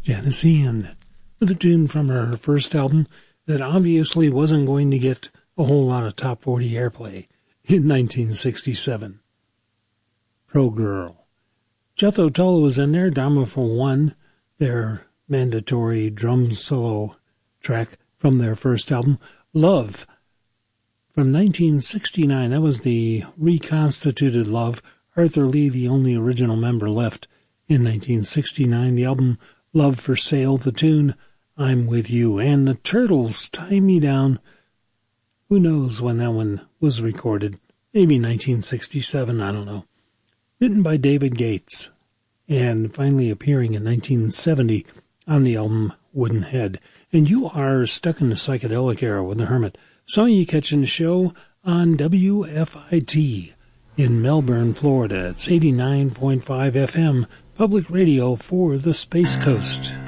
Janis Ian, with a tune from her first album that obviously wasn't going to get a whole lot of top 40 airplay in 1967. Pro Girl. Jethro Tull was in there, Dharma for One, their mandatory drum solo track from their first album, Love, from 1969. That was the reconstituted Love. Arthur Lee, the only original member left in 1969. The album Love for Sale, the tune I'm With You, and the Turtles, Tie Me Down. Who knows when that one was recorded? Maybe 1967, I don't know. Written by David Gates, and finally appearing in 1970 on the album Wooden Head. And you are stuck in the psychedelic era with the Hermit. Some of you catching the show on WFIT in Melbourne, Florida. It's 89.5 FM, public radio for the Space Coast.